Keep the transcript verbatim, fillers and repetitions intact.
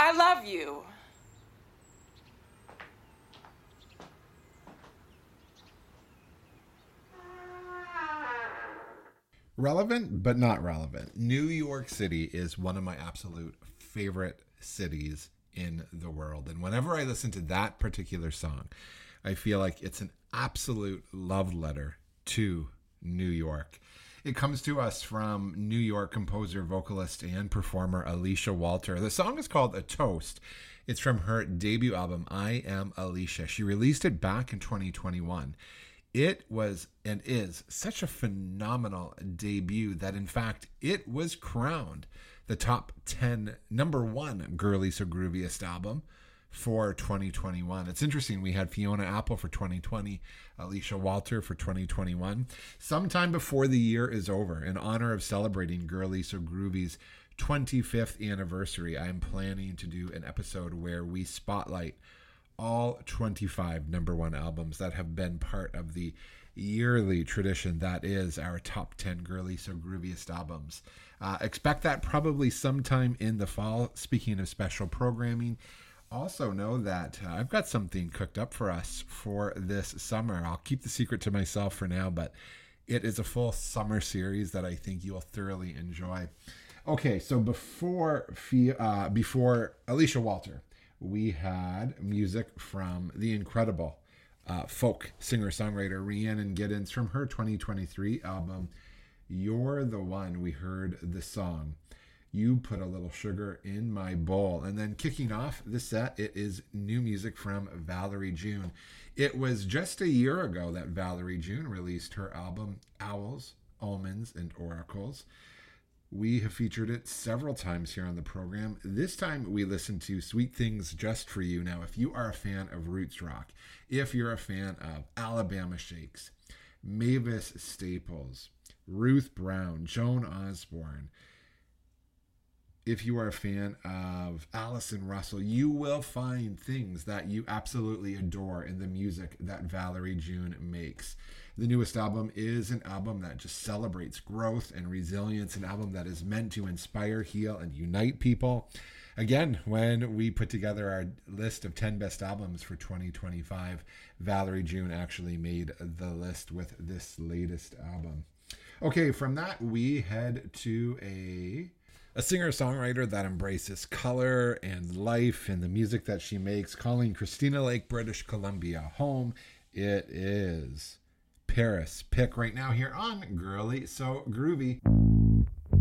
I love you. Relevant, but not relevant. New York City is one of my absolute favorite cities in the world. And whenever I listen to that particular song, I feel like it's an absolute love letter to New York. It comes to us from New York composer, vocalist, and performer Alicia Walter. The song is called A Toast. It's from her debut album, I Am Alicia. She released it back in twenty twenty-one. It was and is such a phenomenal debut that, in fact, it was crowned the top ten number one Girly So Grooviest album for twenty twenty-one. It's interesting. We had Fiona Apple for twenty twenty, Alicia Walter for twenty twenty-one. Sometime before the year is over, in honor of celebrating Girly So Groovy's twenty-fifth anniversary, I'm planning to do an episode where we spotlight all twenty-five number one albums that have been part of the yearly tradition that is our top ten Girly So Grooviest albums. Uh, expect that probably sometime in the fall. Speaking of special programming, also know that uh, I've got something cooked up for us for this summer. I'll keep the secret to myself for now, but it is a full summer series that I think you'll thoroughly enjoy. Okay, so before uh, before Alicia Walter, we had music from the incredible uh, folk singer-songwriter Rhiannon Giddens from her twenty twenty-three album, You're the One. We heard the song, You Put a Little Sugar in My Bowl. And then kicking off the set, it is new music from Valerie June. It was just a year ago that Valerie June released her album, Owls, Omens, and Oracles. We have featured it several times here on the program. This time we listened to Sweet Things Just For You. Now, if you are a fan of roots rock, if you're a fan of Alabama Shakes, Mavis Staples, Ruth Brown, Joan Osborne, if you are a fan of Allison Russell, you will find things that you absolutely adore in the music that Valerie June makes. The newest album is an album that just celebrates growth and resilience, an album that is meant to inspire, heal, and unite people. Again, when we put together our list of ten best albums for twenty twenty-five, Valerie June actually made the list with this latest album. Okay, from that, we head to a... a singer-songwriter that embraces color and life in the music that she makes, calling Christina Lake, British Columbia home. It is Paris Pick right now here on Girly So Groovy.